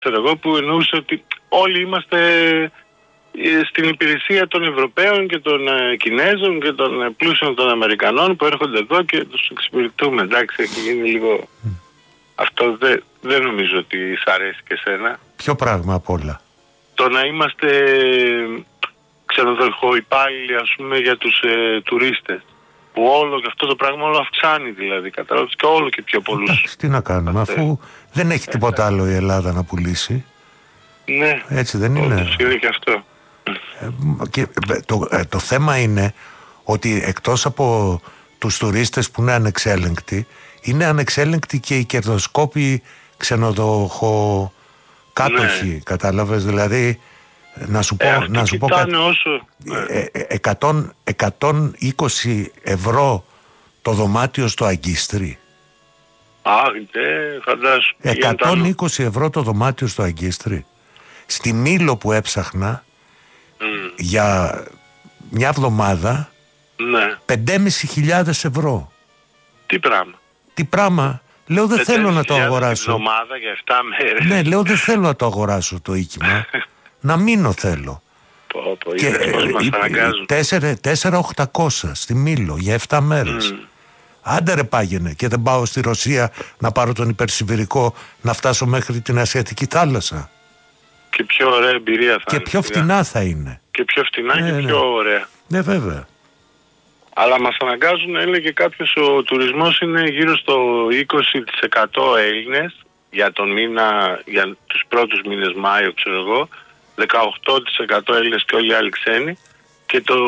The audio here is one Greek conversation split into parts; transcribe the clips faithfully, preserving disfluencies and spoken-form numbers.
ξέρω εγώ, που εννοούσε ότι όλοι είμαστε στην υπηρεσία των Ευρωπαίων και των ε, Κινέζων και των ε, πλούσιων των Αμερικανών που έρχονται εδώ και τους εξυπηρετούμε. Εντάξει, έχει γίνει λίγο... Mm. Αυτό δεν δε νομίζω ότι σ' αρέσει και σένα. Ποιο πράγμα απ' όλα? Το να είμαστε ξενοδοχοϊπάλληλοι, ας πούμε, για τους ε, τουρίστες. Που όλο και αυτό το πράγμα όλο αυξάνει, δηλαδή, καταλάβεις, και όλο και πιο πολλούς. Εντάξει, τι να κάνουμε, αφού δεν έχει τίποτα άλλο η Ελλάδα να πουλήσει. Ναι, έτσι δεν είναι? Όντως είναι και αυτό. Ε, και το, ε, το θέμα είναι ότι εκτός από τους τουρίστες που είναι ανεξέλεγκτοι, είναι ανεξέλεγκτοι και οι κερδοσκόποι ξενοδοχοκάτοχοι, ναι. Κατάλαβες, δηλαδή να σου πω, ε, να σου πω κάτι, όσο... ε, εκατό, εκατόν είκοσι ευρώ το δωμάτιο στο Αγκίστρι. Α, ναι, φαντάσου. εκατόν είκοσι ευρώ το δωμάτιο στο Αγκίστρι. Στη Μήλο που έψαχνα mm. για μια εβδομάδα, ναι. πεντέμισι χιλιάδες ευρώ. Τι πράγμα? Τι πράγμα? Λέω δεν θέλω να το αγοράσω. Εβδομάδα για εφτά μέρες. Ναι, λέω δεν θέλω να το αγοράσω το οίκημα. Να μείνω θέλω. Πω, πω, και τέσσερα χιλιάδες οκτακόσια στη Μήλο για εφτά μέρες. Mm. Άντε ρε πάγαινε, και δεν πάω στη Ρωσία να πάρω τον υπερσιβηρικό να φτάσω μέχρι την Ασιατική θάλασσα. Και πιο ωραία εμπειρία θα και είναι. Και πιο φτηνά θα είναι. Και πιο φτηνά ναι, και πιο ναι. ωραία. Ναι, βέβαια. Αλλά μας αναγκάζουν, έλεγε κάποιος, ο τουρισμός είναι γύρω στο είκοσι τοις εκατό Έλληνες για τον μήνα, για τους πρώτους μήνες Μάιο, ξέρω εγώ, δεκαοκτώ τοις εκατό Έλληνες και όλοι οι άλλοι ξένοι, και το,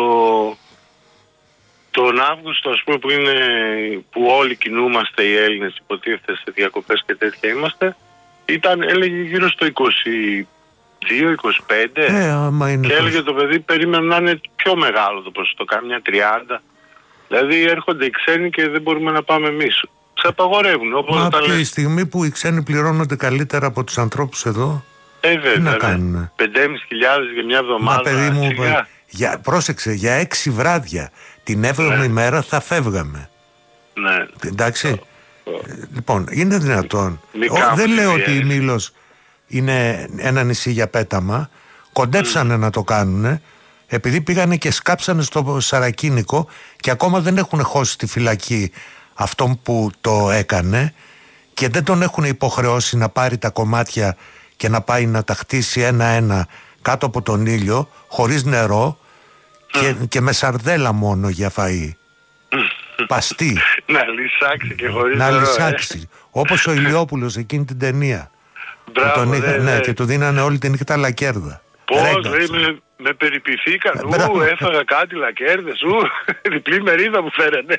τον Αύγουστο, ας πούμε, που, είναι, που όλοι κινούμαστε οι Έλληνες, υποτίθεται σε διακοπές και τέτοια είμαστε, ήταν, έλεγε, γύρω στο είκοσι δύο είκοσι πέντε ε, άμα είναι και το... έλεγε το παιδί περίμενε να είναι πιο μεγάλο το ποσοστό, κάμια τριάντα. Δηλαδή έρχονται οι ξένοι και δεν μπορούμε να πάμε εμείς. Σε απαγορεύουν. Μα από τη στιγμή που οι ξένοι πληρώνονται καλύτερα από τους ανθρώπους εδώ, ε, βέβαια, τι να κάνουν? πεντέμισι χιλιάδες για μια εβδομάδα. Μα παιδί μου, για, πρόσεξε, για έξι βράδια την έβδομη ναι. μέρα θα φεύγαμε. Ναι. Εντάξει. Το, το. Ε, λοιπόν, είναι δυνατόν? Ο, δεν λέω ότι η Μήλος είναι ένα νησί για πέταμα. Κοντέψανε mm. να το κάνουνε, επειδή πήγανε και σκάψανε στο Σαρακίνικο και ακόμα δεν έχουν χώσει στη φυλακή αυτόν που το έκανε και δεν τον έχουν υποχρεώσει να πάρει τα κομμάτια και να πάει να τα χτίσει ένα-ένα κάτω από τον ήλιο, χωρίς νερό και, και με σαρδέλα μόνο για φαΐ. Παστί. Να λυσάξει και χωρίς να νερό. Να λυσάξει. Ε. Όπως ο Ηλιόπουλος εκείνη την ταινία. Μπράβο, τον είχα, ναι, ναι, ναι. και του δίνανε όλη την νύχτα λακέρδα. Πώς, ρε, με, με περιποιηθήκαν. Ε, ου, έφαγα κάτι λακέρδες. Ου, διπλή μερίδα μου φέρανε.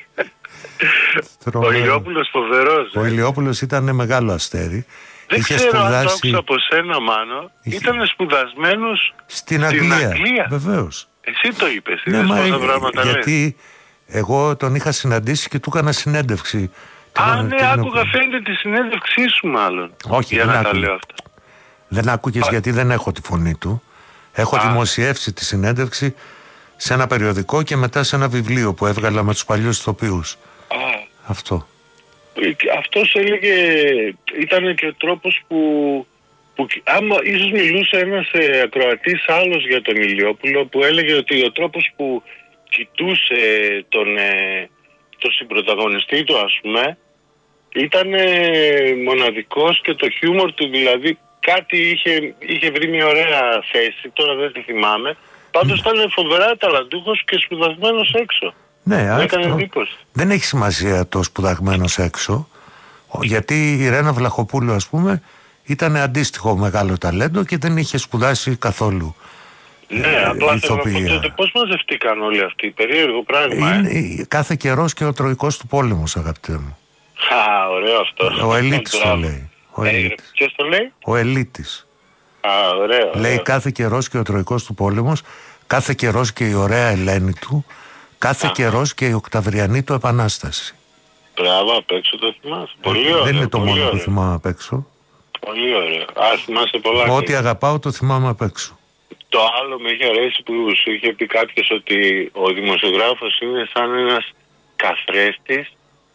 Ο Ηλιόπουλος φοβερός. Ο ε. Ηλιόπουλος ήταν μεγάλο αστέρι. Δεν είχε ξέρω σπουδάσει... αν το άκουσα από σένα, Μάνο. Είχε... Ήταν σπουδασμένος στην Αγγλία. Στην Αγγλία. Βεβαίως. Εσύ το είπες. Ναι, μα, γιατί λες. εγώ τον είχα συναντήσει και του έκανα συνέντευξη. Α, την, ναι, την... άκουγα φαίνεται τη συνέντευξή σου μάλλον. Όχι, για δεν να άκουγα. τα λέω αυτά. Δεν άκουγες Α. γιατί δεν έχω τη φωνή του. Έχω Α. δημοσιεύσει τη συνέντευξη σε ένα περιοδικό και μετά σε ένα βιβλίο που έβγαλα με τους παλιούς ηθοποιούς. Α. Αυτό. Αυτός έλεγε, ήταν και ο τρόπος που, που άμα ίσως μιλούσε ένας ε, ακροατής άλλος για τον Ηλιόπουλο, που έλεγε ότι ο τρόπος που κοιτούσε τον, ε, τον συμπροταγωνιστή του, ας πούμε, ήταν ε, μοναδικός και το χιούμορ του, δηλαδή κάτι είχε, είχε βρει μια ωραία θέση, τώρα δεν τη θυμάμαι. Πάντως ήταν φοβερά ταλαντούχος και σπουδασμένος έξω. Ναι, αυτό δεν έχει σημασία το σπουδαγμένος έξω, γιατί η Ρένα Βλαχοπούλου, ας πούμε, ήταν αντίστοιχο μεγάλο ταλέντο και δεν είχε σπουδάσει καθόλου. Ναι, ε, απλά θέλω να πω τότε πώς μαζευτήκαν όλοι αυτοί, περίεργο πράγμα. Είναι, ε. Κάθε καιρός και ο Τροϊκός του Πόλεμος, αγαπητέ μου. Α, ωραίο αυτό. Ο Ελίτης το λέει. Ο ε, Ελίτης. Ποιος το λέει? Ο Ελίτης. Α, ωραίο. Λέει ωραίο. Κάθε καιρός και ο Τροϊκός του Πόλεμος, κάθε καιρός και η ωραία Ελένη του, κάθε καιρός και η Οκταβριανή του Επανάσταση. Μπράβο, απ' έξω το θυμάσαι. Πολύ ωραίο. Δεν είναι το μόνο ωραίο. που θυμάμαι απ' έξω. Πολύ ωραίο. Α, θυμάσαι πολλά. Ό,τι και... αγαπάω το θυμάμαι απ' έξω. Το άλλο με είχε αρέσει που σου είχε πει κάποιος ότι ο δημοσιογράφος είναι σαν ένας καθρέφτης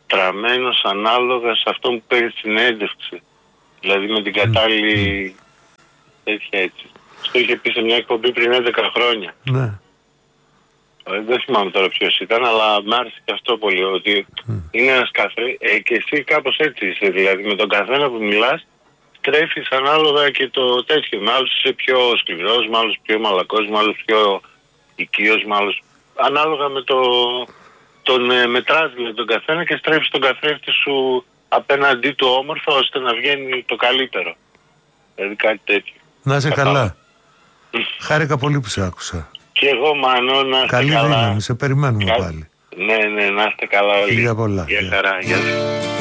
τραμμένος ανάλογα σε αυτόν που παίρνει συνέντευξη. Δηλαδή με την κατάλληλη τέτοια έτσι. Στο είχε πει σε μια εκπομπή πριν έντεκα χρόνια. Ναι. Ε, δεν θυμάμαι τώρα ποιος ήταν, αλλά μ' άρεσε και αυτό πολύ, ότι mm. είναι ένας καθρέφτης, ε, και εσύ κάπως έτσι είσαι, δηλαδή με τον καθένα που μιλάς, τρέφεις ανάλογα και το τέτοιο. Με άλλους είσαι πιο σκληρός, με άλλους πιο μαλακός, με άλλους πιο οικείος, με άλλους... Ανάλογα με το... τον ε, μετράς δηλαδή τον καθένα και στρέφεις τον καθρέφτη σου απέναντί του όμορφα, ώστε να βγαίνει το καλύτερο. Δηλαδή κάτι τέτοιο. Να είσαι καλά. Χάρηκα πολύ που σε άκουσα. Και εγώ, Μάνο, να είστε καλή καλά. Καλή δύναμη, σε περιμένουμε Κα... πάλι. Ναι, ναι, να είστε καλά όλοι. Φιλιά πολλά. Γεια χαρά, γεια σας.